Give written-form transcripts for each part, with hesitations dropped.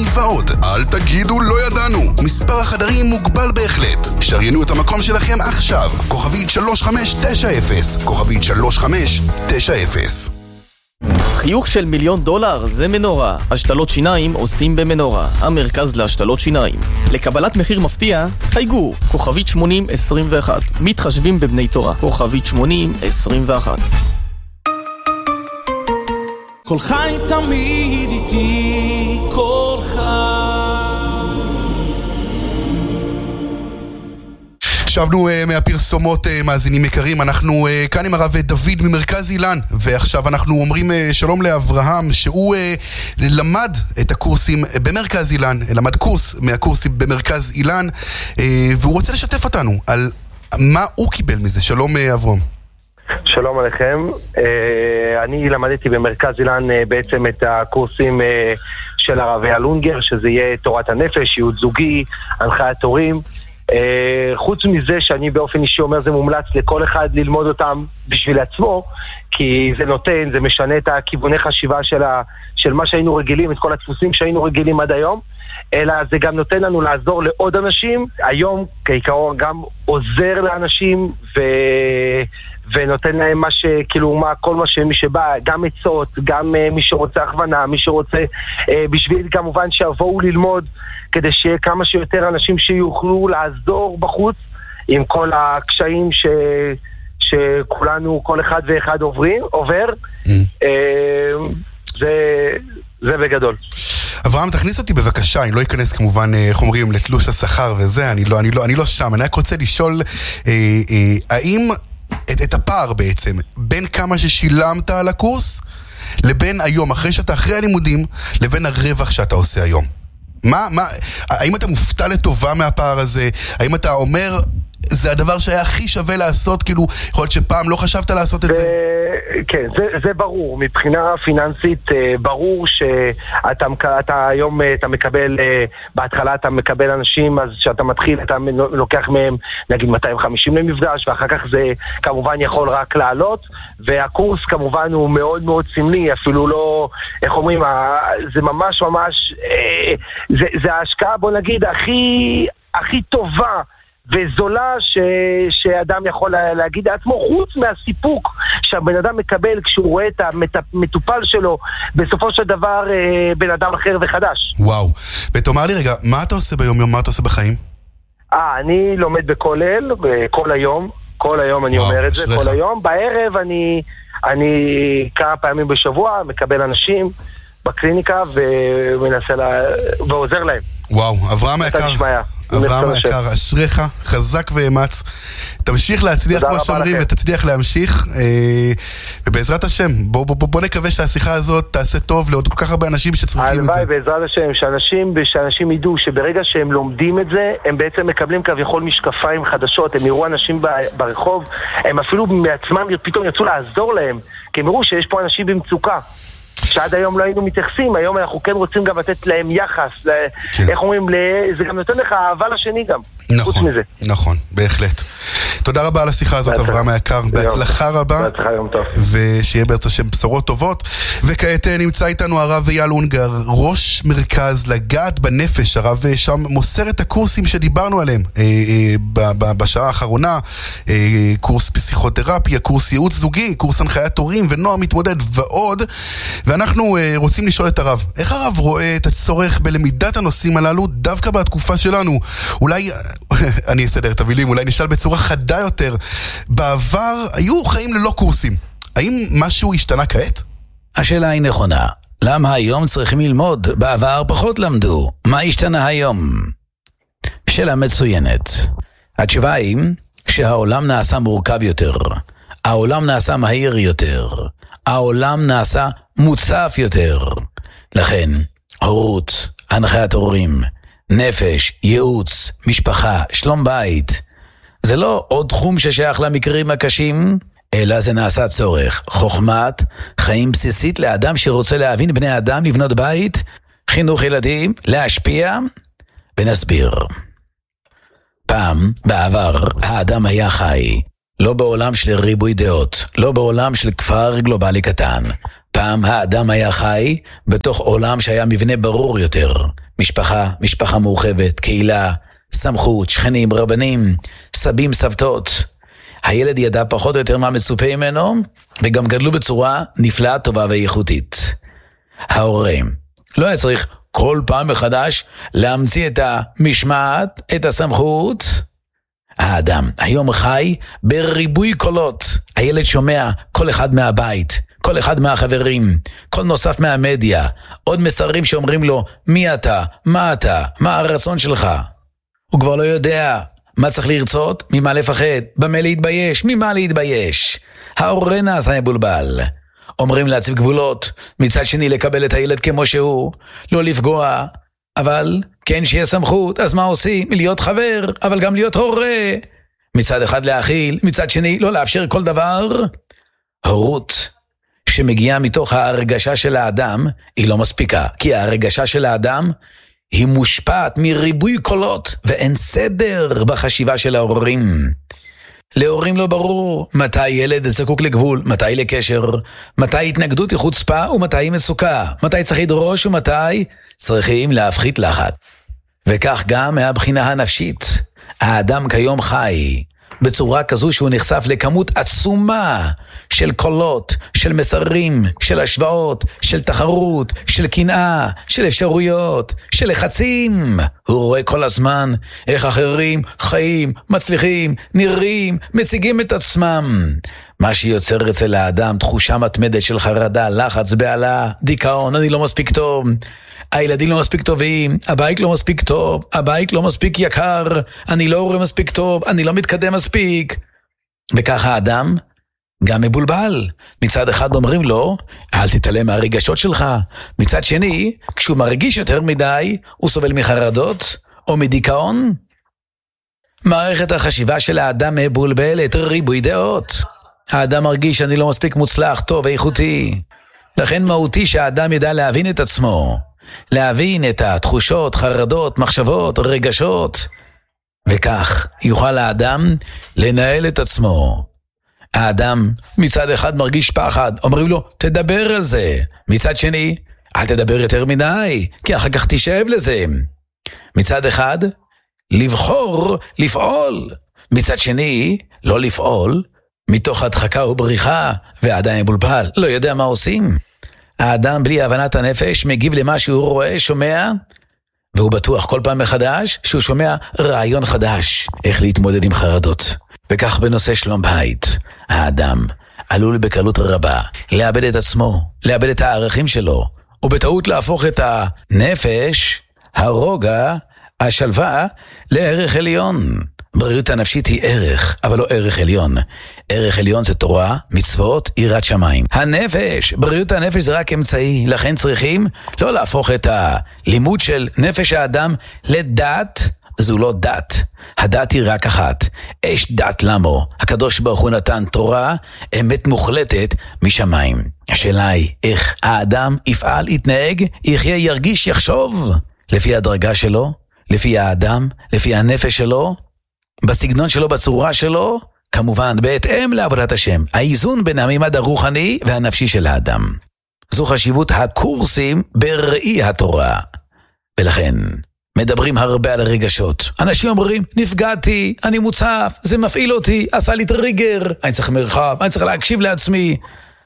ועוד. אל תגידו לא ידענו. מספר החדרים מוגבל בהחלט. שריינו את המקום שלכם עכשיו. כוכבית 3590. כוכבית 3590. חיוך של $1,000,000 זה מנורה. השתלות שיניים עושים במנורה, המרכז להשתלות שיניים. לקבלת מחיר מפתיע, חייגו, כוכבית 8021. מתחשבים בבני תורה, כוכבית 8021. כל חי תמיד איתי, כל חי. שבנו מהפרסומות, מאזינים יקרים, אנחנו כאן עם הרב דוד ממרכז אילן, ועכשיו אנחנו אומרים שלום לאברהם, שהוא למד את הקורסים במרכז אילן, למד קורס מהקורסים במרכז אילן, והוא רוצה לשתף אותנו על מה הוא קיבל מזה. שלום אברהם. שלום עליכם. אני למדתי במרכז אילן בעצם את הקורסים של הרב אייל אונגר, שזה יהיה תורת הנפש, ייעוץ זוגי, הנחיית הורים. חוץ מזה שאני באופן אישי אומר זה מומלץ לכל אחד ללמוד אותם בשביל עצמו, כי זה נותן, זה משנה את הכיווני חשיבה של מה שהיינו רגילים, את כל הדפוסים שהיינו רגילים עד היום, אלא זה גם נותן לנו לעזור לעוד אנשים. היום כעיקרון גם עוזר לאנשים ונותן להם מה שכאילו כל מה שמי שבא, גם עצות, גם מי שרוצה הכוונה, מי שרוצה בשביל כמובן שיבואו ללמוד, כדי שיהיה כמה שיותר אנשים שיוכלו לעזור בחוץ עם כל הקשיים שכולנו, כל אחד ואחד עובר. זה בגדול. אברהם, תכניס אותי בבקשה, אני לא אכנס כמובן, איך אומרים, לתלוש השכר וזה, אני לא שם. אני רק רוצה לשאול, האם את הפער בעצם בין כמה ששילמת על הקורס לבין היום, אחרי הלימודים, לבין הרווח שאתה עושה היום? האם אתה מופתע לטובה מהפער הזה? האם אתה אומר זה הדבר שהיה הכי שווה לעשות, כאילו יכול להיות שפעם לא חשבת לעשות את זה? כן, זה ברור. מבחינה פיננסית ברור שאתה היום אתה מקבל, בהתחלה אתה מקבל אנשים, אז שאתה מתחיל אתה לוקח מהם נגיד 250 למפגש, ואחר כך זה כמובן יכול רק לעלות, והקורס כמובן הוא מאוד מאוד סמלי, אפילו לא, איך אומרים, זה ממש זה ההשקעה, בוא נגיד, הכי טובה וזולה שאדם יכול להגיד לעצמו, חוץ מהסיפוק שהבן אדם מקבל כשהוא רואה את המטופל שלו בסופו של דבר בן אדם אחר וחדש. וואו. ותאמר לי רגע, מה אתה עושה ביום יום? מה אתה עושה בחיים? אני לומד בכולל כל היום אני אומר את זה, כל היום. בערב אני כמה פעמים בשבוע מקבל אנשים בקליניקה ומנסה ועוזר להם. וואו, אברהם היקר, אברהם היקר, אשריך, חזק ואמץ, תמשיך להצליח כמו שאומרים ותצליח להמשיך, ובעזרת השם בוא נקווה שהשיחה הזאת תעשה טוב לעוד כל כך הרבה אנשים שצריכים את זה. הלוואי בעזרת השם שאנשים ידעו שברגע שהם לומדים את זה הם בעצם מקבלים כביכול משקפיים חדשות, הם יראו אנשים ברחוב, הם אפילו מעצמם פתאום יצאו לעזור להם, כי הם יראו שיש פה אנשים במצוקה שעד היום לא היינו מתייחסים. היום אנחנו כן רוצים גם לתת להם יחס, איך אומרים, זה גם נותן לך אהבה לשני גם, חוץ מזה. נכון, בהחלט. תודה רבה על השיחה הזאת, אברהם היקר, בהצלחה רבה, ושיהיה בעצם השם בשורות טובות. וכעת נמצא איתנו הרב אייל אונגר, ראש מרכז לגעת בנפש. הרב שם מוסר את הקורסים שדיברנו עליהם בשעה האחרונה, קורס פסיכותרפיה, קורס ייעוץ זוגי, קורס הנחיית הורים ונוער מתמודד ועוד. ואנחנו רוצים לשאול את הרב, איך הרב רואה את הצורך בלמידת הנושאים הללו דווקא בתקופה שלנו? אולי, אני אסדר את המילים, אולי נשאל בצורה חדה יותר, בעבר היו חיים ללא קורסים, האם משהו השתנה כעת? השאלה היא נכונה, למה היום צריכים ללמוד? בעבר פחות למדו, מה השתנה היום? שאלה מצוינת. התשובה היא שהעולם נעשה מורכב יותר, העולם נעשה מהיר יותר, העולם נעשה מוצף יותר. לכן, הורות, הנחיית הורים, נפש, ייעוץ, משפחה, שלום בית, זה לא עוד תחום ששייך למקרים הקשים, אלא זה נעשה צורך, חוכמת חיים בסיסית לאדם שרוצה להבין בני אדם, לבנות בית, חינוך ילדים, להשפיע, ונסביר. פעם, בעבר, האדם היה חי, לא בעולם של ריבוי דעות, לא בעולם של כפר גלובלי קטן. פעם האדם היה חי בתוך עולם שהיה מבנה ברור יותר. משפחה מורחבת, קהילה, סמכות, שכנים, רבנים, סבים, סבתות. הילד ידע פחות או יותר מה מצופה ממנו, וגם גדלו בצורה נפלאה, טובה ואיכותית. ההורה לא היה צריך כל פעם מחדש להמציא את המשמעת, את הסמכות. האדם היום חי בריבוי קולות. הילד שומע כל אחד מהבית, כל אחד מהחברים, כל נוסף מהמדיה, עוד מסרים שאומרים לו מי אתה, מה הרצון שלך. הוא כבר לא יודע מה צריך לרצות, ממה לפחד, במה להתבייש, ממה להתבייש. ההורה נעשה מבולבל. אומרים להציב גבולות, מצד שני לקבל את הילד כמו שהוא, לא לפגוע, אבל כן שיהיה סמכות, אז מה עושים? להיות חבר, אבל גם להיות הורה. מצד אחד להכיל, מצד שני לא לאפשר כל דבר. הורות שמגיעה מתוך ההרגשה של האדם היא לא מספיקה, כי ההרגשה של האדם היא מושפעת מריבוי קולות, ואין סדר בחשיבה של ההורים. להורים לא ברור מתי ילד זקוק לגבול, מתי לקשר, מתי התנגדות היא חוצפה ומתי היא מצוקה, מתי צריך לדרוש ומתי צריכים להפחית לחץ. וכך גם מהבחינה הנפשית. האדם כיום חי בצורה כזו שהוא נחשף לכמות עצומה של קולות, של מסרים, של השוואות, של תחרות, של קנאה, של אפשרויות, של לחצים. הוא רואה כל הזמן איך אחרים חיים, מצליחים, נראים, מציגים את עצמם. מה שיוצר אצל האדם תחושה מתמדת של חרדה, לחץ, בעלה, דיכאון, אני לא מספיק טוב. הילדים לא מספיק טובים, הבית לא מספיק טוב, הבית לא מספיק יקר, אני לא רואה מספיק טוב, אני לא מתקדם מספיק. וככה האדם גם מבולבל. מצד אחד אומרים לו, אל תתעלם מהרגשות שלך. מצד שני, כשהוא מרגיש יותר מדי, הוא סובל מחרדות או מדיכאון. מערכת החשיבה של האדם מבולבלת, ריבוי דעות. האדם מרגיש שאני לא מספיק מוצלח, טוב ואיכותי. לכן מהותי שהאדם ידע להבין את עצמו. להבין את התחושות, חרדות, מחשבות, רגשות, וכך יוכל האדם לנהל את עצמו. האדם מצד אחד מרגיש פחד, אומרים לו תדבר על זה, מצד שני אל תדבר יותר מדי, כי אחר כך תשאב לזה. מצד אחד לבחור, לפעול, מצד שני לא לפעול, מתוך הדחקה ובריחה, ועדיין מבולבל, לא יודע מה עושים. האדם בלי הבנת הנפש מגיב למה שהוא רואה, שומע, והוא בטוח כל פעם מחדש שהוא שומע רעיון חדש, איך להתמודד עם חרדות. וכך בנושא שלום בית, האדם עלול בקלות רבה לאבד את עצמו, לאבד את הערכים שלו, ובטעות להפוך את הנפש, הרוגע, השלווה, לערך עליון. בריאות הנפשית היא ערך, אבל לא ערך עליון. ערך עליון זה תורה, מצוות, יראת שמיים. הנפש, בריאות הנפש זה רק אמצעי, לכן צריכים לא להפוך את הלימוד של נפש האדם לדת, זו לא דת. הדת היא רק אחת. יש דת למו. הקדוש ברוך הוא נתן תורה, אמת מוחלטת משמיים. השאלה היא, איך האדם יפעל, יתנהג, יחיה, ירגיש, יחשוב, לפי הדרגה שלו, לפי האדם, לפי הנפש שלו, בסגנון שלו, בצורה שלו, כמובן בהתאם לעבודת השם. האיזון בין הממד הרוחני והנפשי של האדם. זו חשיבות הקורסים בראי התורה. ולכן מדברים הרבה על הרגשות. אנשים אומרים, נפגעתי, אני מוצף, זה מפעיל אותי, עשה לי טריגר, אני צריך מרחב, אני צריך להקשיב לעצמי.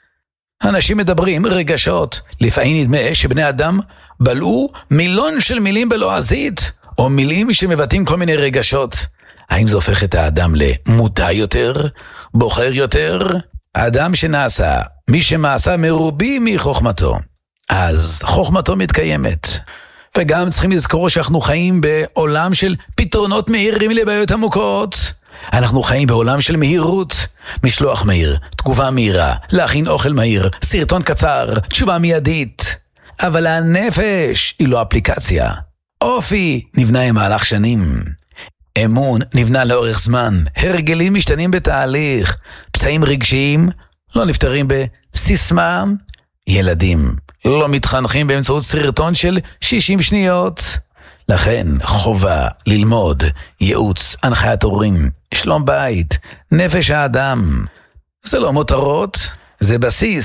אנשים מדברים רגשות. לפעמים נדמה שבני אדם בלעו מילון של מילים בלועזית, או מילים שמבטאים כל מיני רגשות. האם זה הופך את האדם למודע יותר, בוחר יותר? האדם שנעשה, מי שמעשה מרובי מחוכמתו, אז חוכמתו מתקיימת. וגם צריכים לזכור שאנחנו חיים בעולם של פתרונות מהירים לבעיות עמוקות. אנחנו חיים בעולם של מהירות, משלוח מהיר, תגובה מהירה, להכין אוכל מהיר, סרטון קצר, תשובה מיידית. אבל הנפש היא לא אפליקציה. אופי נבנה עם מהלך שנים. אמון נבנה לאורך זמן. הרגלים משתנים בתהליך. פצעים רגשיים לא נפתרים בסיסמה. ילדים לא מתחנכים באמצעות סרטון של 60 שניות. לכן חובה ללמוד ייעוץ, הנחיית הורים, שלום בית, נפש האדם. זה לא מותרות, זה בסיס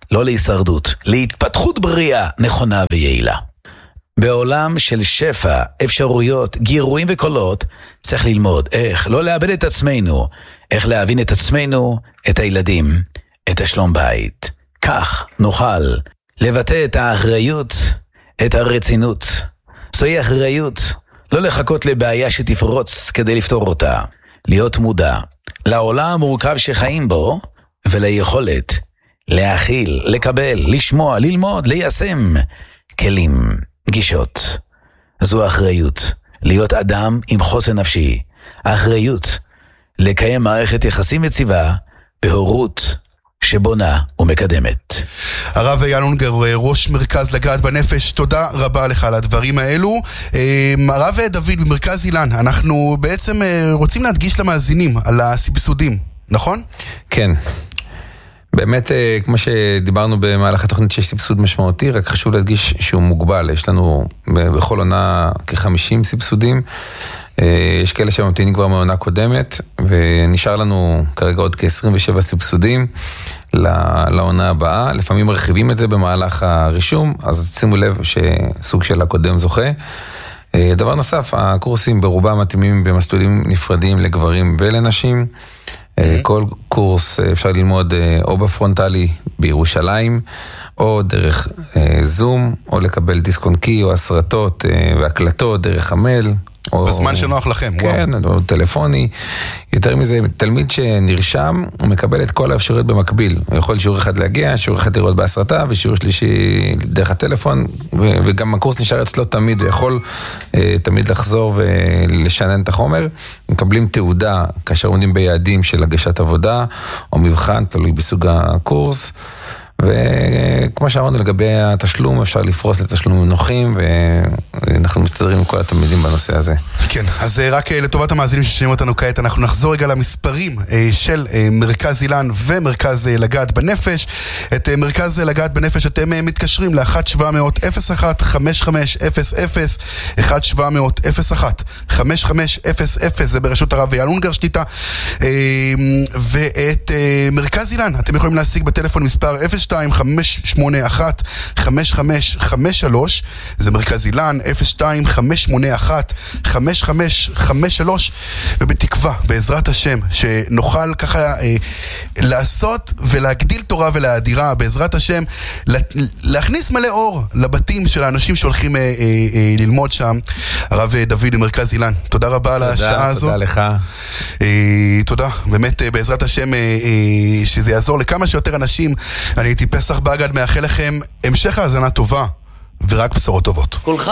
לא להישרדות, להתפתחות בריאה נכונה ויעילה. בעולם של שפע, אפשרויות, גירויים וקולות, צריך ללמוד איך לא לאבד את עצמנו, איך להבין את עצמנו, את הילדים, את השלום בית. כך נוכל לבטא את האחריות, את הרצינות. זוהי אחריות, לא לחכות לבעיה שתפרוץ כדי לפתור אותה. להיות מודע לעולם המורכב שחיים בו, וליכולת להכיל, לקבל, לשמוע, ללמוד, ליישם כלים, גישות. זו האחריות, להיות אדם עם חוסן נפשי. האחריות, לקיים מערכת יחסים יציבה בהורות שבונה ומקדמת. הרב אייל אונגר, ראש מרכז לגעת בנפש, תודה רבה לך על הדברים האלו. הרב דוד, במרכז אילן, אנחנו בעצם רוצים להדגיש למאזינים על הסבסודים, נכון? כן. באמת, כמו שדיברנו במהלך התוכנית, שיש סבסוד משמעותי, רק חשוב להדגיש שהוא מוגבל. יש לנו בכל עונה כ-50 סבסודים. יש כאלה שממתינים כבר מעונה קודמת, ונשאר לנו כרגע עוד כ-27 סבסודים לעונה הבאה. לפעמים מרחיבים את זה במהלך הרישום, אז שימו לב שסוג של הקודם זוכה. דבר נוסף, הקורסים ברובם מתאימים במסלולים נפרדים לגברים ולנשים. כל קורס אפשר ללמוד או בפרונטלי בירושלים, או דרך זום, או לקבל דיסק און קי, או הסרטות והקלטות דרך המייל. בזמן שנוח לכם, כן, או טלפוני. יותר מזה, תלמיד שנרשם, הוא מקבל את כל האפשרויות במקביל. הוא יכול שיעור אחד להגיע, שיעור אחד לראות בהסרטה, ושיעור שלישי דרך הטלפון, וגם הקורס נשאר אצלו תמיד, הוא יכול תמיד לחזור ולשנן את החומר. מקבלים תעודה כאשר עומדים ביעדים של הגשת עבודה, או מבחן, תלוי בסוג הקורס. וכמו שאמרנו לגבי התשלום, אפשר לפרוס לתשלומים נוחים, ואנחנו מסתדרים עם כל התלמידים בנושא הזה. כן, אז רק לטובת המאזינים ששומעים אותנו כעת, אנחנו נחזור רגע למספרים של מרכז אילן ומרכז לגעת בנפש. את מרכז לגעת בנפש אתם מתקשרים ל-1-700-05-5500, 1-700-01-5500, זה ברשות הרב אייל אונגר שליטה. ואת מרכז אילן אתם יכולים להשיג בטלפון מספר 02-581-5553, זה מרכז אילן, 02-581-5553, ובתקווה, בעזרת השם, שנוכל ככה לעשות ולהגדיל תורה ולהדירה, בעזרת השם, להכניס מלא אור לבתים של האנשים שהולכים ללמוד שם. הרב דוד מרכז אילן, תודה רבה על השעה הזו. תודה לך. תודה, באמת בעזרת השם שזה יעזור לכמה שיותר אנשים. אני הייתי פסח באגד, מאחל לכם המשך האזנה טובה ורק בשורות טובות.